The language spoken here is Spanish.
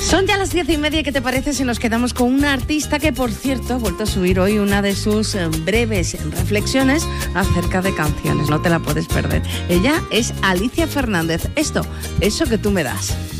Son ya las 10:30, ¿qué te parece si nos quedamos con una artista que, por cierto, ha vuelto a subir hoy una de sus breves reflexiones acerca de canciones? No te la puedes perder. Ella es Alicia Fernández. Eso que tú me das.